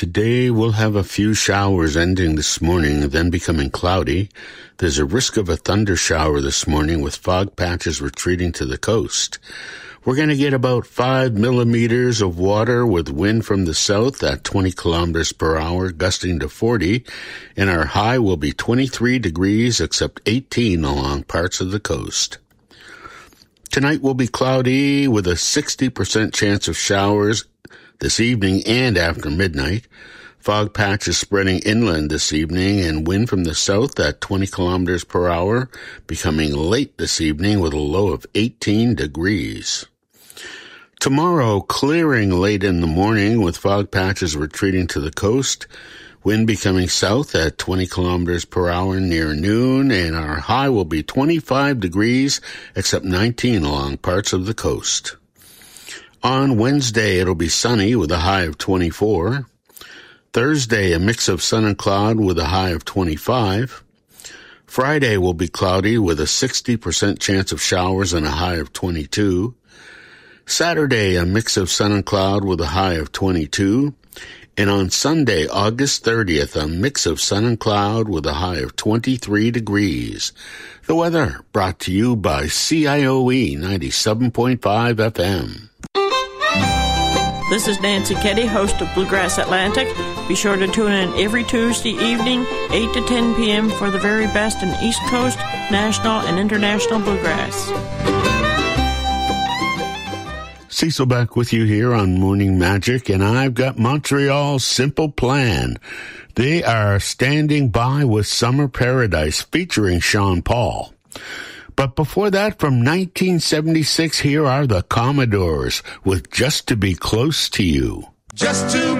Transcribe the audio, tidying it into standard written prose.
Today we'll have a few showers ending this morning, then becoming cloudy. There's a risk of a thunder shower this morning with fog patches retreating to the coast. We're going to get about 5 millimeters of water with wind from the south at 20 kilometers per hour, gusting to 40, and our high will be 23 degrees except 18 along parts of the coast. Tonight will be cloudy with a 60% chance of showers this evening and after midnight. Fog patches spreading inland this evening and wind from the south at 20 kilometers per hour, becoming late this evening with a low of 18 degrees. Tomorrow, clearing late in the morning with fog patches retreating to the coast, wind becoming south at 20 kilometers per hour near noon, and our high will be 25 degrees except 19 along parts of the coast. On Wednesday, it'll be sunny with a high of 24. Thursday, a mix of sun and cloud with a high of 25. Friday will be cloudy with a 60% chance of showers and a high of 22. Saturday, a mix of sun and cloud with a high of 22. And on Sunday, August 30th, a mix of sun and cloud with a high of 23 degrees. The weather brought to you by CIOE 97.5 FM. This is Nancy Keddy, host of Bluegrass Atlantic. Be sure to tune in every Tuesday evening, 8 to 10 p.m. for the very best in East Coast, national, and international bluegrass. Cecil back with you here on Morning Magic, and I've got Montreal's Simple Plan. They are standing by with Summer Paradise featuring Sean Paul. But before that, from 1976, here are the Commodores with Just to Be Close to You. Just to